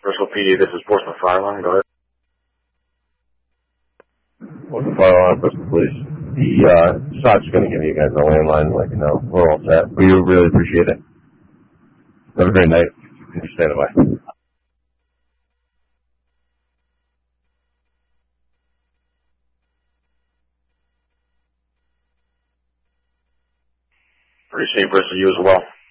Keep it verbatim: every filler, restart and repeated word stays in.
Bristol P D, this is Portsmouth Fire Alarm. Go ahead. Portsmouth Fire Alarm, Bristol Police. The uh, shop's going to give you guys a landline, let you know. We're all set. We really appreciate it. Have a great night. Stand by. Appreciate Bristol, you as well.